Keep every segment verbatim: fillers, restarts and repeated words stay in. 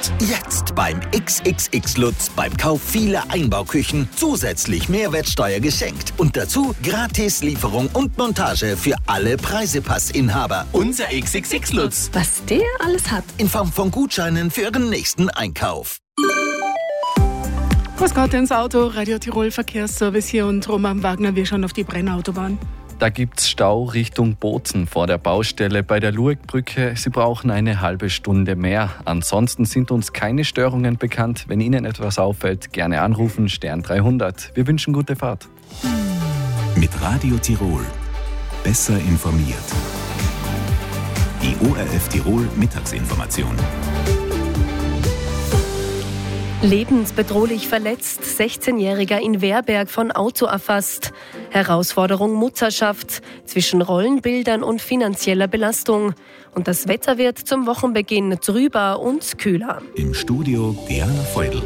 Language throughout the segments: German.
Jetzt beim X X X Lutz beim Kauf vieler Einbauküchen zusätzlich Mehrwertsteuer geschenkt. Und dazu gratis Lieferung und Montage für alle Preisepassinhaber. Unser X X X Lutz. Was der alles hat. In Form von Gutscheinen für Ihren nächsten Einkauf. Was geht ins Auto? Radio Tirol Verkehrsservice hier und Roman Wagner, wir schauen auf die Brennautobahn. Da gibt's Stau Richtung Bozen vor der Baustelle bei der Luegbrücke. Sie brauchen eine halbe Stunde mehr. Ansonsten sind uns keine Störungen bekannt. Wenn Ihnen etwas auffällt, gerne anrufen, Stern dreihundert. Wir wünschen gute Fahrt. Mit Radio Tirol. Besser informiert. Die O R F Tirol Mittagsinformation. Lebensbedrohlich verletzt, sechzehnjähriger in Werberg von Auto erfasst. Herausforderung Mutterschaft, zwischen Rollenbildern und finanzieller Belastung. Und das Wetter wird zum Wochenbeginn trüber und kühler. Im Studio Diana Feudel.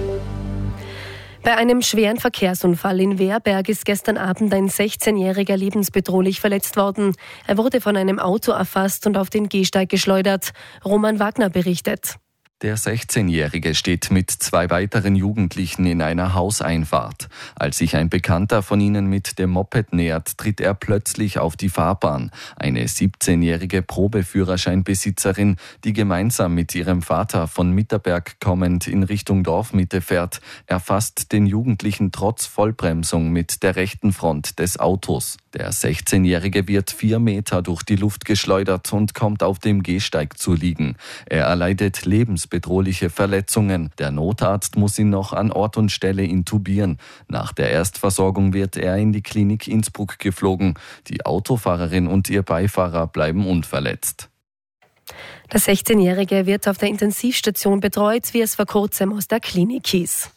Bei einem schweren Verkehrsunfall in Werberg ist gestern Abend ein sechzehnjähriger lebensbedrohlich verletzt worden. Er wurde von einem Auto erfasst und auf den Gehsteig geschleudert. Roman Wagner berichtet. Der sechzehnjährige steht mit zwei weiteren Jugendlichen in einer Hauseinfahrt. Als sich ein Bekannter von ihnen mit dem Moped nähert, tritt er plötzlich auf die Fahrbahn. Eine siebzehnjährige Probeführerscheinbesitzerin, die gemeinsam mit ihrem Vater von Mitterberg kommend in Richtung Dorfmitte fährt, erfasst den Jugendlichen trotz Vollbremsung mit der rechten Front des Autos. Der sechzehnjährige wird vier Meter durch die Luft geschleudert und kommt auf dem Gehsteig zu liegen. Er erleidet lebensbedrohliche Verletzungen. Der Notarzt muss ihn noch an Ort und Stelle intubieren. Nach der Erstversorgung wird er in die Klinik Innsbruck geflogen. Die Autofahrerin und ihr Beifahrer bleiben unverletzt. Der sechzehnjährige wird auf der Intensivstation betreut, wie es vor kurzem aus der Klinik hieß.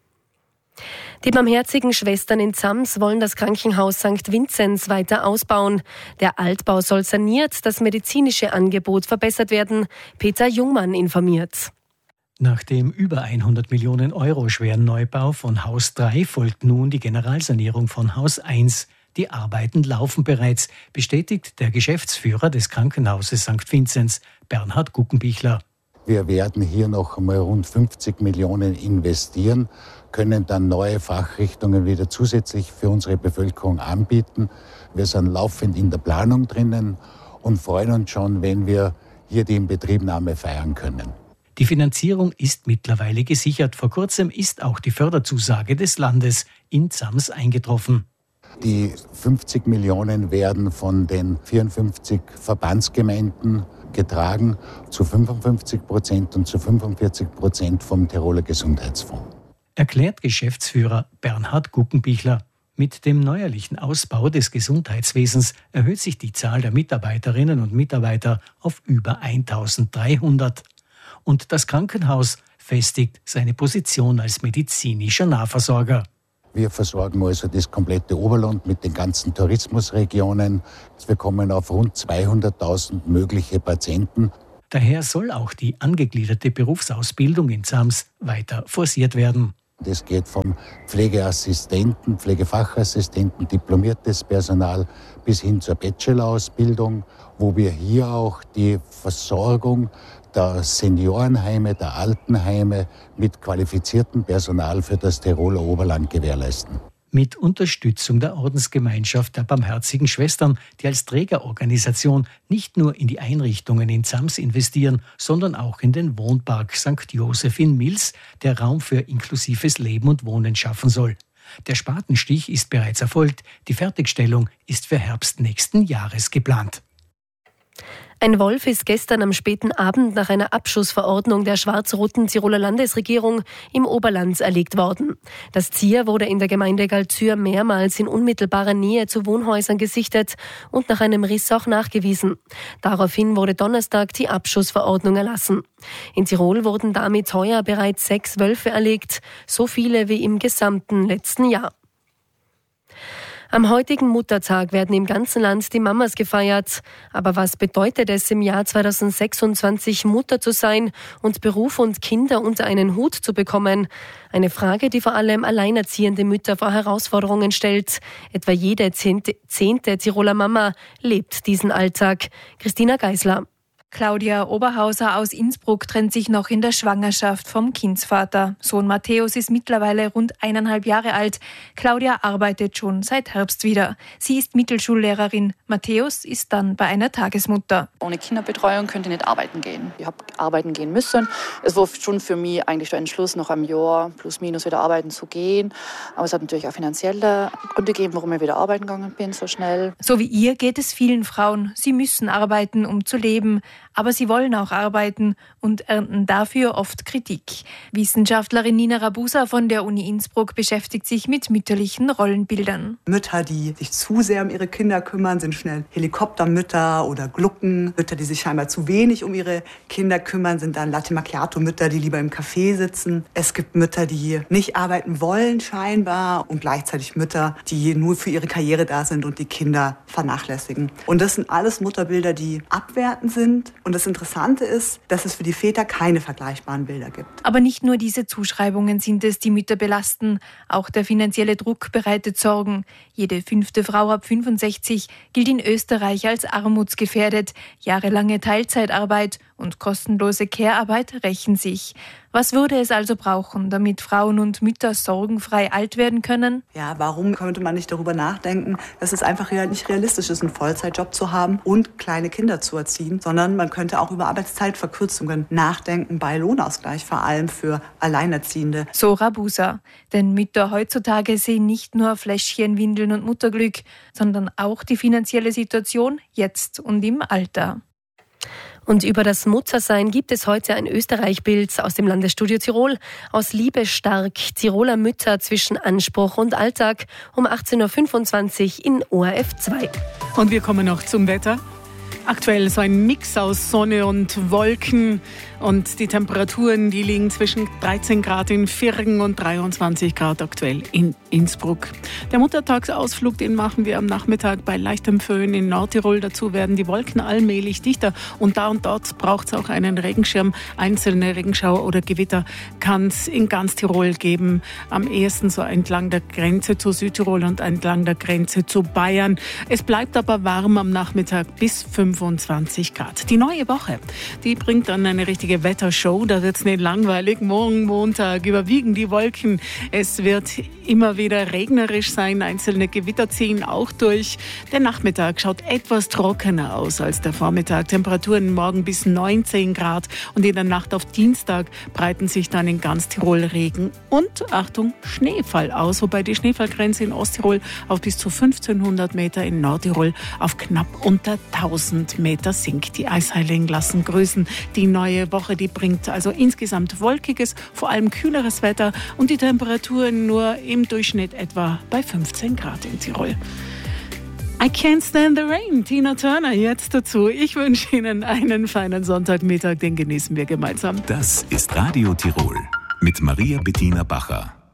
Die Barmherzigen Schwestern in Zams wollen das Krankenhaus Sankt Vinzenz weiter ausbauen. Der Altbau soll saniert, das medizinische Angebot verbessert werden. Peter Jungmann informiert. Nach dem über hundert Millionen Euro schweren Neubau von Haus drei folgt nun die Generalsanierung von Haus eins. Die Arbeiten laufen bereits, bestätigt der Geschäftsführer des Krankenhauses Sankt Vinzenz, Bernhard Guckenbichler. Wir werden hier noch einmal rund fünfzig Millionen investieren, können dann neue Fachrichtungen wieder zusätzlich für unsere Bevölkerung anbieten. Wir sind laufend in der Planung drinnen und freuen uns schon, wenn wir hier die Inbetriebnahme feiern können. Die Finanzierung ist mittlerweile gesichert. Vor kurzem ist auch die Förderzusage des Landes in Zams eingetroffen. Die fünfzig Millionen werden von den vierundfünfzig Verbandsgemeinden getragen, zu fünfundfünfzig Prozent und zu fünfundvierzig Prozent vom Tiroler Gesundheitsfonds. Erklärt Geschäftsführer Bernhard Guckenbichler. Mit dem neuerlichen Ausbau des Gesundheitswesens erhöht sich die Zahl der Mitarbeiterinnen und Mitarbeiter auf über eintausenddreihundert. Und das Krankenhaus festigt seine Position als medizinischer Nahversorger. Wir versorgen also das komplette Oberland mit den ganzen Tourismusregionen. Wir kommen auf rund zweihunderttausend mögliche Patienten. Daher soll auch die angegliederte Berufsausbildung in Zams weiter forciert werden. Das geht vom Pflegeassistenten, Pflegefachassistenten, diplomiertes Personal bis hin zur Bachelor-Ausbildung, wo wir hier auch die Versorgung der Seniorenheime, der Altenheime mit qualifiziertem Personal für das Tiroler Oberland gewährleisten. Mit Unterstützung der Ordensgemeinschaft der Barmherzigen Schwestern, die als Trägerorganisation nicht nur in die Einrichtungen in Zams investieren, sondern auch in den Wohnpark Sankt Joseph in Mils, der Raum für inklusives Leben und Wohnen schaffen soll. Der Spatenstich ist bereits erfolgt, die Fertigstellung ist für Herbst nächsten Jahres geplant. Ein Wolf ist gestern am späten Abend nach einer Abschussverordnung der schwarz-roten Tiroler Landesregierung im Oberland erlegt worden. Das Tier wurde in der Gemeinde Galzür mehrmals in unmittelbarer Nähe zu Wohnhäusern gesichtet und nach einem Riss auch nachgewiesen. Daraufhin wurde Donnerstag die Abschussverordnung erlassen. In Tirol wurden damit heuer bereits sechs Wölfe erlegt, so viele wie im gesamten letzten Jahr. Am heutigen Muttertag werden im ganzen Land die Mamas gefeiert. Aber was bedeutet es im Jahr zweitausendsechsundzwanzig, Mutter zu sein und Beruf und Kinder unter einen Hut zu bekommen? Eine Frage, die vor allem alleinerziehende Mütter vor Herausforderungen stellt. Etwa jede zehnte, zehnte Tiroler Mama lebt diesen Alltag. Christina Geisler. Claudia Oberhauser aus Innsbruck trennt sich noch in der Schwangerschaft vom Kindsvater. Sohn Matthäus ist mittlerweile rund eineinhalb Jahre alt. Claudia arbeitet schon seit Herbst wieder. Sie ist Mittelschullehrerin. Matthäus ist dann bei einer Tagesmutter. Ohne Kinderbetreuung könnte ich nicht arbeiten gehen. Ich habe arbeiten gehen müssen. Es war schon für mich eigentlich der Entschluss, noch ein Jahr plus minus wieder arbeiten zu gehen. Aber es hat natürlich auch finanzielle Gründe gegeben, warum ich wieder arbeiten gegangen bin so schnell. So wie ihr geht es vielen Frauen. Sie müssen arbeiten, um zu leben. Aber sie wollen auch arbeiten und ernten dafür oft Kritik. Wissenschaftlerin Nina Rabusa von der Uni Innsbruck beschäftigt sich mit mütterlichen Rollenbildern. Mütter, die sich zu sehr um ihre Kinder kümmern, sind schnell Helikoptermütter oder Glucken. Mütter, die sich scheinbar zu wenig um ihre Kinder kümmern, sind dann Latte Macchiato-Mütter, die lieber im Café sitzen. Es gibt Mütter, die nicht arbeiten wollen scheinbar und gleichzeitig Mütter, die nur für ihre Karriere da sind und die Kinder vernachlässigen. Und das sind alles Mutterbilder, die abwertend sind. Und das Interessante ist, dass es für die Väter keine vergleichbaren Bilder gibt. Aber nicht nur diese Zuschreibungen sind es, die Mütter belasten. Auch der finanzielle Druck bereitet Sorgen. Jede fünfte Frau ab fünfundsechzig gilt in Österreich als armutsgefährdet. Jahrelange Teilzeitarbeit und kostenlose Care-Arbeit rächen sich. Was würde es also brauchen, damit Frauen und Mütter sorgenfrei alt werden können? Ja, warum könnte man nicht darüber nachdenken, dass es einfach nicht realistisch ist, einen Vollzeitjob zu haben und kleine Kinder zu erziehen, sondern man könnte auch über Arbeitszeitverkürzungen nachdenken, bei Lohnausgleich, vor allem für Alleinerziehende. So Rabusa. Denn Mütter heutzutage sehen nicht nur Fläschchen, Windeln und Mutterglück, sondern auch die finanzielle Situation jetzt und im Alter. Und über das Muttersein gibt es heute ein Österreich-Bild aus dem Landesstudio Tirol. Aus Liebe stark, Tiroler Mütter zwischen Anspruch und Alltag um achtzehn Uhr fünfundzwanzig in O R F zwei. Und wir kommen noch zum Wetter. Aktuell so ein Mix aus Sonne und Wolken und die Temperaturen, die liegen zwischen dreizehn Grad in Virgen und dreiundzwanzig Grad aktuell in Innsbruck. Der Muttertagsausflug, den machen wir am Nachmittag bei leichtem Föhn in Nordtirol. Dazu werden die Wolken allmählich dichter und da und dort braucht es auch einen Regenschirm. Einzelne Regenschauer oder Gewitter kann es in ganz Tirol geben. Am ehesten so entlang der Grenze zu Südtirol und entlang der Grenze zu Bayern. Es bleibt aber warm am Nachmittag bis fünfundzwanzig Grad. Die neue Woche, die bringt dann eine richtige Wettershow. Da wird es nicht langweilig. Morgen Montag überwiegen die Wolken. Es wird immer wieder regnerisch sein. Einzelne Gewitter ziehen auch durch. Der Nachmittag schaut etwas trockener aus als der Vormittag. Temperaturen morgen bis neunzehn Grad. Und in der Nacht auf Dienstag breiten sich dann in ganz Tirol Regen und, Achtung, Schneefall aus. Wobei die Schneefallgrenze in Osttirol auf bis zu fünfzehnhundert Meter, in Nordtirol auf knapp unter tausend Meter sinkt. Die Eisheiligen lassen grüßen. Die neue Woche, die bringt also insgesamt wolkiges, vor allem kühleres Wetter und die Temperaturen nur im Durchschnitt etwa bei fünfzehn Grad in Tirol. I Can't Stand the Rain, Tina Turner jetzt dazu. Ich wünsche Ihnen einen feinen Sonntagmittag, den genießen wir gemeinsam. Das ist Radio Tirol mit Maria Bettina Bacher.